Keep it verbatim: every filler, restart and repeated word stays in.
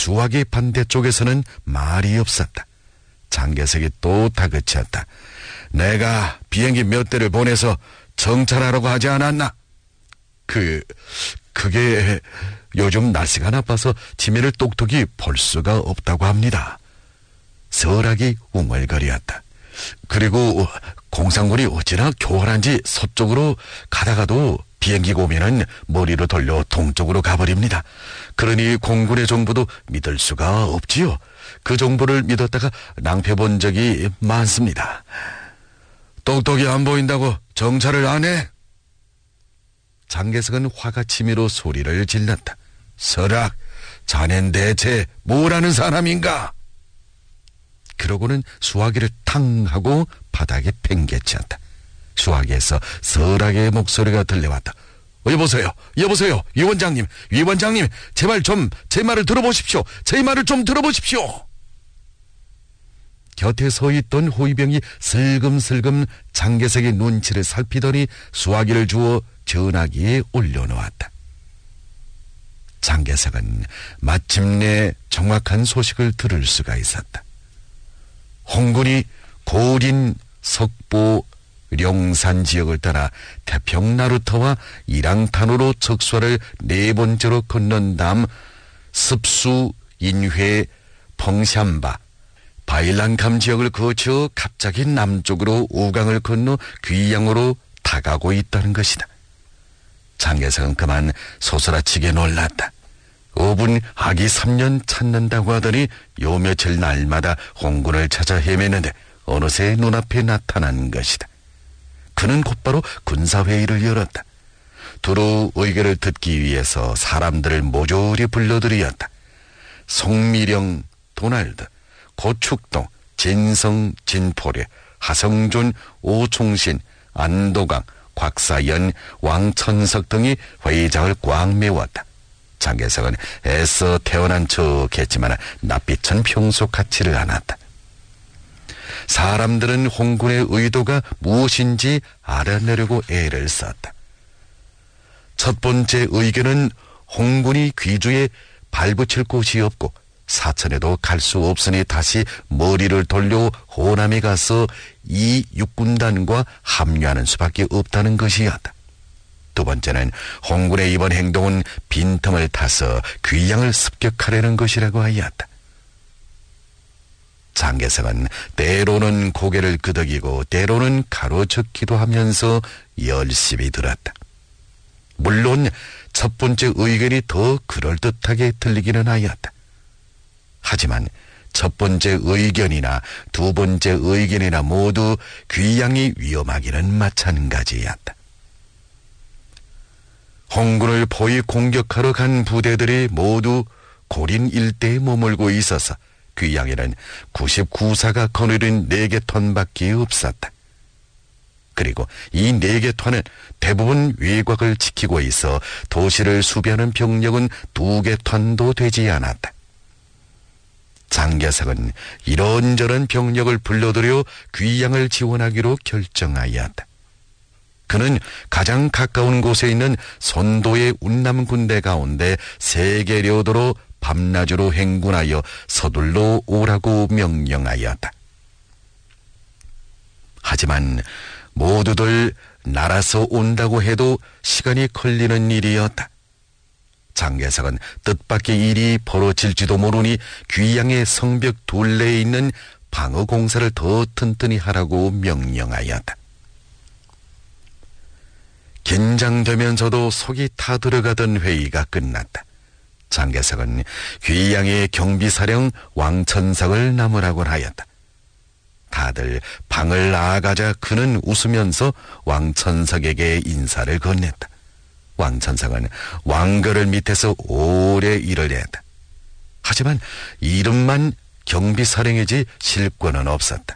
수화기 반대쪽에서는 말이 없었다. 장개석이 또 다그쳤다. 내가 비행기 몇 대를 보내서 정찰하라고 하지 않았나? 그, 그게 요즘 날씨가 나빠서 지면을 똑똑히 볼 수가 없다고 합니다. 설악이 웅얼거렸다. 그리고 공산군이 어찌나 교활한지 서쪽으로 가다가도 비행기 고민은 머리로 돌려 동쪽으로 가버립니다. 그러니 공군의 정보도 믿을 수가 없지요. 그 정보를 믿었다가 낭패본 적이 많습니다. 똑똑히 안 보인다고 정찰을 안 해? 장개석은 화가 치밀어 소리를 질렀다. 설악, 자넨 대체 뭐라는 사람인가? 그러고는 수화기를 탕 하고 바닥에 팽개쳤다. 수화기에서 설악의 목소리가 들려왔다. 어, 여보세요, 여보세요, 위원장님, 위원장님, 제발 좀 제 말을 들어보십시오. 제 말을 좀 들어보십시오. 곁에 서 있던 호위병이 슬금슬금 장개석의 눈치를 살피더니 수화기를 주어 전화기에 올려놓았다. 장개석은 마침내 정확한 소식을 들을 수가 있었다. 홍군이 고린, 석보, 령산 지역을 따라 태평 나루터와 이랑탄으로 적수화를 네 번째로 건넌 다음 습수, 인회, 펑샴바, 바일란캄 지역을 거쳐 갑자기 남쪽으로 우강을 건너 귀양으로 다가고 있다는 것이다. 장개석은 그만 소스라치게 놀랐다. 오분 하기 삼 년 찾는다고 하더니 요 며칠 날마다 홍군을 찾아 헤매는데 어느새 눈앞에 나타난 것이다. 그는 곧바로 군사회의를 열었다. 두루 의견을 듣기 위해서 사람들을 모조리 불러들였다. 송미령, 도날드, 고축동, 진성, 진포례, 하성준, 오충신, 안도강, 곽사연, 왕천석 등이 회의장을 꽉 메웠다. 장개석은 애써 태어난 척했지만 낯빛은 평소 같지를 않았다. 사람들은 홍군의 의도가 무엇인지 알아내려고 애를 썼다. 첫 번째 의견은 홍군이 귀주에 발붙일 곳이 없고 사천에도 갈 수 없으니 다시 머리를 돌려 호남에 가서 이 육군단과 합류하는 수밖에 없다는 것이었다. 두 번째는 홍군의 이번 행동은 빈틈을 타서 귀양을 습격하려는 것이라고 하였다. 장개석은 때로는 고개를 끄덕이고 때로는 가로젓기도 하면서 열심히 들었다. 물론 첫 번째 의견이 더 그럴듯하게 들리기는 하였다. 하지만 첫 번째 의견이나 두 번째 의견이나 모두 귀양이 위험하기는 마찬가지였다. 홍군을 포위 공격하러 간 부대들이 모두 고린 일대에 머물고 있어서 귀양에는 구십구 사가 거느린 네 개 턴밖에 없었다. 그리고 이 네 개 턴은 대부분 외곽을 지키고 있어 도시를 수비하는 병력은 두 개 턴도 되지 않았다. 장개석은 이런저런 병력을 불러들여 귀양을 지원하기로 결정하였다. 그는 가장 가까운 곳에 있는 선도의 운남군대 가운데 세계려도로 밤낮으로 행군하여 서둘러 오라고 명령하였다. 하지만 모두들 날아서 온다고 해도 시간이 걸리는 일이었다. 장개석은 뜻밖의 일이 벌어질지도 모르니 귀양의 성벽 둘레에 있는 방어 공사를 더 튼튼히 하라고 명령하였다. 긴장되면서도 속이 타들어가던 회의가 끝났다. 장개석은 귀양의 경비사령 왕천석을 나무라고 하였다. 다들 방을 나아가자 그는 웃으면서 왕천석에게 인사를 건넸다. 왕천석은 왕거를 밑에서 오래 일을 했다. 하지만 이름만 경비사령이지 실권은 없었다.